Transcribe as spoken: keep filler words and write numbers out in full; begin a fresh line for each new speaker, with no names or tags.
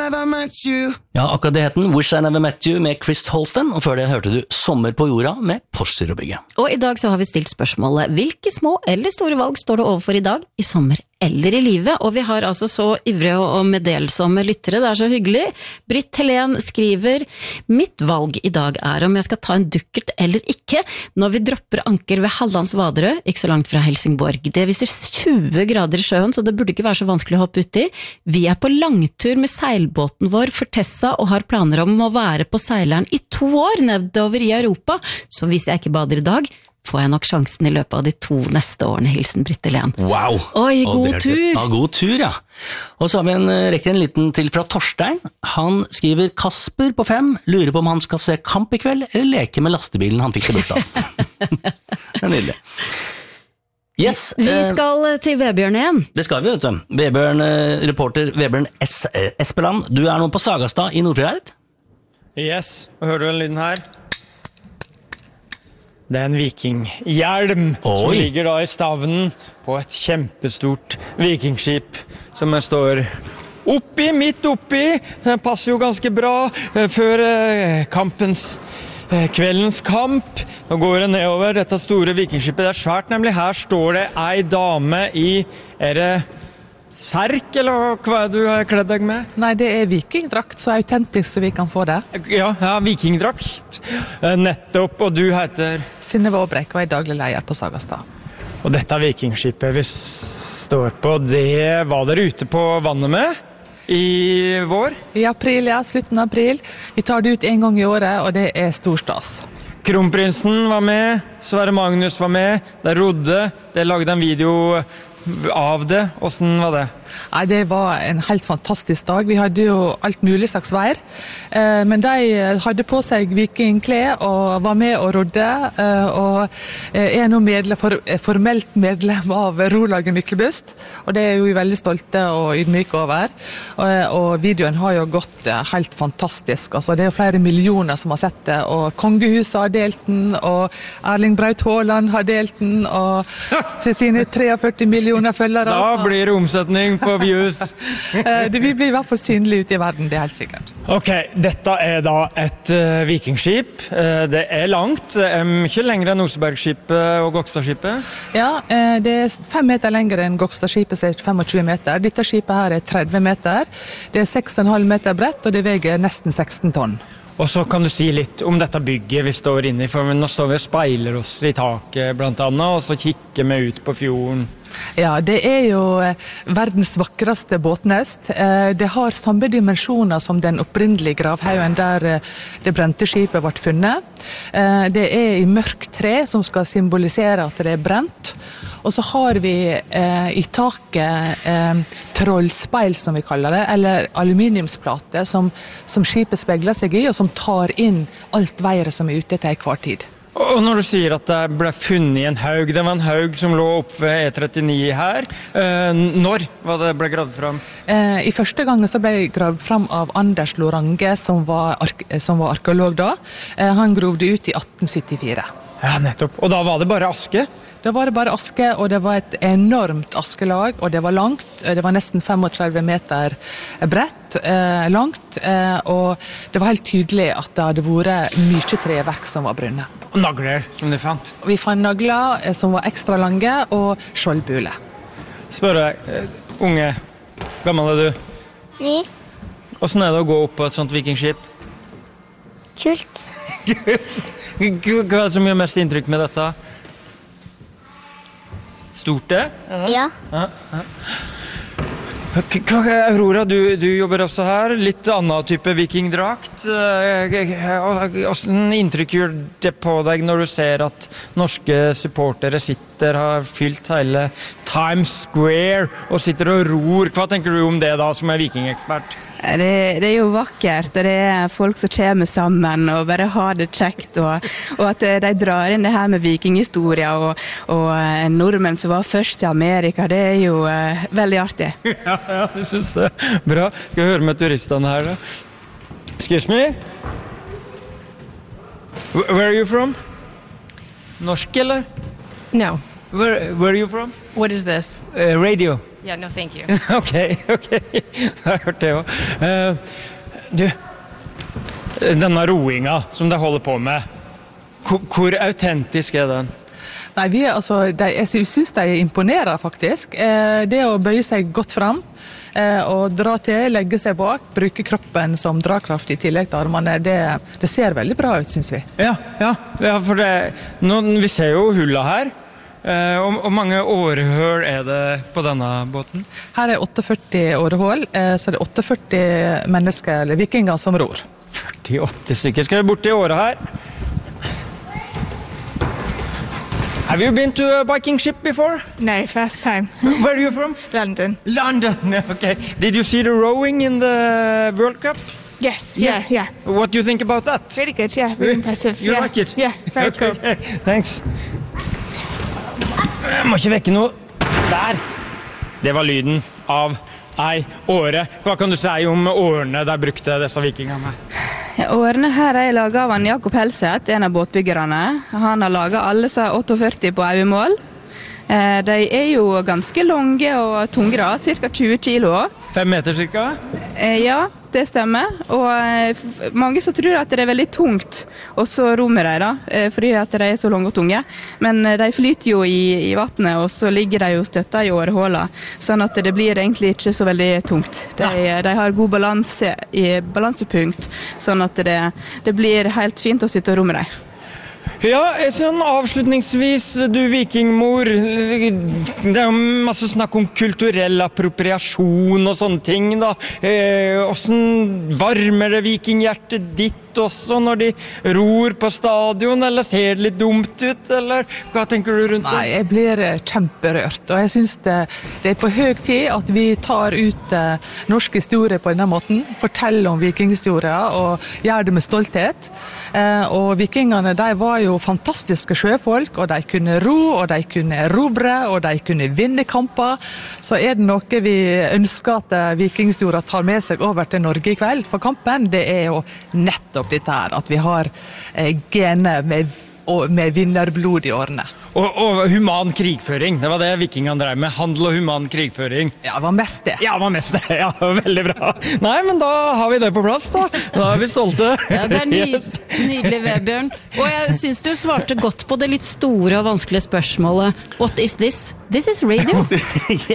never met you.
Ja, akkurat det het den Wish I Never Met You med Chris Holsten, og før det hørte du Sommer på jorda med Postgirobygget.
Og i dag så har vi stilt spørsmålet, hvilke små eller store valg står du overfor i dag, i sommer eller i livet? Og vi har altså så ivrige og meddelsomme lyttere, det er så hyggelig. Britt Helen skriver, mitt valg i dag er om jeg skal ta en dukkert eller ikke, når vi dropper anker ved Hallands Vaderø, ikke så langt fra Helsingborg. Det viser tjue grader i sjøen, så det burde ikke være så vanskelig å hoppe uti. Vi er på langtur med seilbåten vår for Tessa, og har planer om å være på seileren i to år nedover i Europa, så hvis jeg ikke bader i dag, får jeg nok sjansen i løpet av de to neste årene, hilsen Britt Helen.
Wow!
Oi, god tur!
Ja, god tur, ja. Og så har vi en, rekker en liten til fra Torstein. Han skriver, Kasper på fem, lurer på om han skal se kamp i kveld, eller leke med lastebilen han fikk til bursdag. Det er nydelig. Yes,
vi skal til Vebjørn igjen.
Det skal vi, vet du. Vebjørn, reporter Vebjørn S. Espeland, du er nå på Sagastad i Nordfjord.
Yes, og hører du den lyden her? Det er en vikinghjelm
Oi.
Som ligger da i stavnen på et kjempestort vikingskip som står oppi, midt oppi. Den passer jo ganske bra før kampens kveldens kamp. Nå går det nedover dette store vikingskipet. Det er svært nemlig. Her står det ei dame i, er det serk, eller hva er det du har kledd deg med?
Nei, det er vikingdrakt, så autentisk så vi kan få det.
Ja, ja, vikingdrakt. Nettopp, og du heter?
Synnøve Aabrecht og er daglig leder på Sagastad.
Og dette vikingskipet vi står på, det var dere ute på vannet med? I vår?
I april, ja, slutten av april. Vi tar det ut en gang i året, og det er stor stas.
Kronprinsen var med, Sverre Magnus var med, de rodde, de lagde en video av det. Hvordan var det?
Nei, det var en helt fantastisk dag. Vi hadde jo alt mulig slags vær, eh, men de hadde på seg vikingklær og var med og rodde, eh, og er nå medlem, for, formelt medlem av Rolaget Myklebust, og det er jo veldig stolte og ydmyke over. Og, og videoen har jo gått helt fantastisk. Altså, det er jo flere millioner som har sett det, og Kongehuset har delt den, og Erling Braut Haaland har delt den, og sine treogførti millioner følgere.
Da blir det omsetning på views.
Det vil bli i hvert fall synlig ute i verden, det er helt sikkert.
Ok, dette er da et uh, vikingskip. Uh, det er langt, det er mye lengre enn Osebergskipet og Gokstadskipet.
Ja, uh, det er fem meter lengre enn Gokstadskipet, så er det tjuefem meter. Dette skipet her er tretti meter. Det er seks komma fem meter bredt, og det veier nesten seksten tonn.
Og så kan du si litt om dette bygget vi står inne i, for nå står vi og speiler oss i taket blant annet, og så kikker vi ut på fjorden.
Ja, det er jo verdens vakreste båtnøst. Det har samme dimensjoner som den opprinnelige gravhaugen der det brente skipet ble funnet. Det er i mørk tre som skal symbolisere at det er brent. Og så har vi eh, i taket eh, trollspeil, som vi kaller det, eller aluminiumsplate som, som skipet spegler seg i, og som tar inn alt været som er ute til hver tid.
Og når du sier at det ble funnet i en haug, det var en haug som lå opp ved E trettini her. Eh, når var det ble gravd fram?
Eh, I første gangen så ble det gravd fram av Anders Lorange, som var, ark som var arkeolog da. Eh, han grovde ut i atten syttifire.
Ja, nettopp. Og da var det bare aske?
Da var det bare aske, og det var et enormt askelag, og det var langt. Det var nesten tretifem meter bredt, eh, langt, eh, og det var helt tydelig at det hadde vært mye treverk som var brunnet.
Og nagler som de fant?
Vi fant nagler eh, som var ekstra lange, og skjoldbule.
Spør deg, eh, unge, gammel er du?
Ni.
Hvordan er det å gå opp på et sånt vikingskip?
Kult.
Hva er det som gjør mest inntrykk med dette? Stort det?
Ja.
Ja, ja. Aurora, du, du jobber også her. Litt annen type vikingdrakt. Hvordan inntrykk gjør det på deg når du ser at norske supportere sitter, har fylt hele Times Square og sitter og ror? Hva tenker du om det da, som er vikingekspert?
Det, det er jo vakkert, og det er folk som kommer sammen og bare har det kjekt, og, og at de drar inn det her med vikinghistoria og, og nordmenn som var først i Amerika, det er jo uh, veldig artig.
Ja, ja, jeg synes det. Bra. Skal jeg høre med turistene her da? Excuse me? Where are you from? Norsk, eller?
No.
Where, where are you from?
What is this?
Uh, radio.
Yeah, no, thank you.
Ok, ok. Jeg har hørt det også. Eh, du, denne roinga som de holder på med, hvor, hvor autentisk er den?
Nei, vi er, altså, de, jeg synes de imponerer faktisk. Eh, det å bøye seg godt fram, eh, og dra til, legge seg bak, bruke kroppen som drakraft i tillegg til armene, det, det ser veldig bra ut, synes vi.
Ja, ja, ja for det, nå, vi ser jo hullet her. Eh, og, og mange årehøl er det på denne båten?
Her er førti årehål, eh, så det er førti mennesker, eller vikinger, som ror.
førti åtti stykker. Skal vi bort til året her? Have you been to a Viking ship before?
No, first time.
Where are you from?
London.
London, okay. Did you see the rowing in the World Cup?
Yes, yeah, yeah.
What do you think about that?
Really good, yeah, really impressive.
You
yeah.
like it?
Yeah, very
okay,
cool.
Okay. Thanks. Jeg må ikke vekke noe. Der! Det var lyden av ei åre. Hva kan du si om årene der brukte disse vikingene?
Årene her er laget av han Jakob Helseth, en av båtbyggerne. Han har laget alle seg førti åtte på auemål. De er jo ganske lange og tunge, da, cirka tjue kilo.
Fem meter cirka?
Ja, det stemmer. Og mange så tror at det er veldig tungt, og så rommer de da, fordi at de er så lange og tunge. Men de flyter jo i, i vattnet, og så ligger de jo støtta i årehåla, sånn at det blir egentlig ikke så veldig tungt. De, de har god balanse, i balansepunkt, sånn at det, det blir helt fint å sitte og romme dem.
Ja, sånn avslutningsvis, du vikingmor, det er jo masse snakk om kulturell appropriasjon og sånne ting da. Eh, hvordan varmer det vikinghjertet ditt også når de ror på stadion, eller ser det litt dumt ut, eller hva tenker du rundt det?
Nei, jeg blir kjemperørt, og jeg synes det, det er på høy tid at vi tar ut eh, norsk historie på denne måten, forteller om vikinghistorier og gjør det med stolthet. Eh, og vikingene, de var jo fantastiske sjøfolk, og de kunne ro, og de kunne robre, og de kunne vinne kamper. Så er det noe vi ønsker at vikinghistorier tar med seg over til Norge i kveld, for kampen, det er jo nettopp dette her, at vi har eh, gener med, med vinnerblod i årene.
Og, og human krigføring, det var det vikingene drev med, handel og human krigføring.
Ja, det var mest det.
Ja, det var mest det, ja, veldig bra. Nei, men da har vi det på plass da, da er vi stolte.
Ja, det er nyd, nydelig, Vebjørn. Og jeg synes du svarte godt på det litt store og vanskelige spørsmålet. What is this? This is radio.